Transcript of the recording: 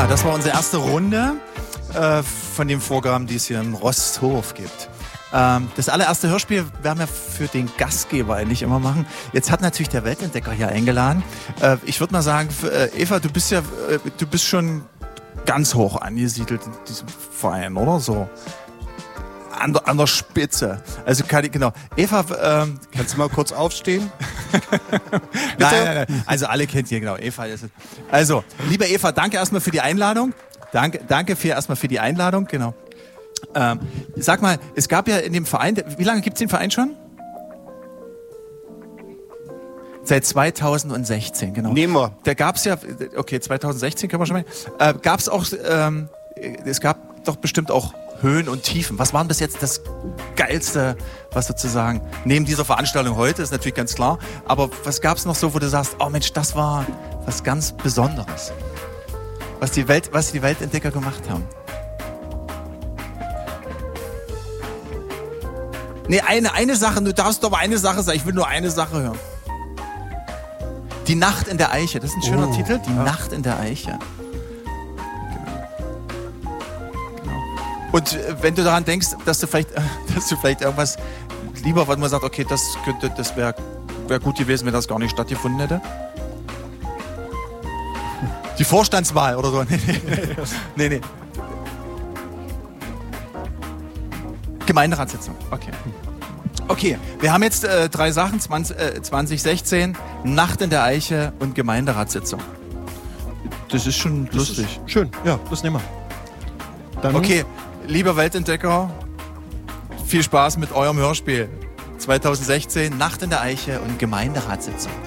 Ja, das war unsere erste Runde von dem Vorgaben, die es hier in Rosthof gibt. Das allererste Hörspiel werden wir für den Gastgeber eigentlich immer machen. Jetzt hat natürlich der Weltentdecker hier eingeladen. Ich würde mal sagen, Eva, du bist schon ganz hoch angesiedelt in diesem Verein, oder so? An der Spitze. Also genau. Eva, kannst du mal kurz aufstehen? Nein. Also alle kennt ihr, genau. Eva ist es. Also, liebe Eva, danke erstmal für die Einladung. Danke erstmal für die Einladung, genau. Sag mal, es gab ja in dem Verein, wie lange gibt es den Verein schon? Seit 2016, genau. Nehmen wir. Da gab es ja, okay, 2016 können wir schon mal. Gab es auch, es gab doch bestimmt auch Höhen und Tiefen. Was war denn bis jetzt das Geilste, was sozusagen, neben dieser Veranstaltung heute, ist natürlich ganz klar, aber was gab es noch so, wo du sagst, oh Mensch, das war was ganz Besonderes, was die Weltentdecker gemacht haben? Nee, eine Sache, du darfst doch mal eine Sache sagen, ich will nur eine Sache hören. Die Nacht in der Eiche, das ist ein schöner Titel, Die Nacht in der Eiche. Genau. Und wenn du daran denkst, dass du vielleicht irgendwas lieber, weil man sagt, okay, das wäre gut gewesen, wenn das gar nicht stattgefunden hätte. Die Vorstandswahl oder so. Nee. Gemeinderatssitzung. Okay, wir haben jetzt 3 Sachen, 2016, Nacht in der Eiche und Gemeinderatssitzung. Das ist schon lustig. Ist schön, ja, das nehmen wir. Dann okay, lieber Weltentdecker, viel Spaß mit eurem Hörspiel. 2016, Nacht in der Eiche und Gemeinderatssitzung.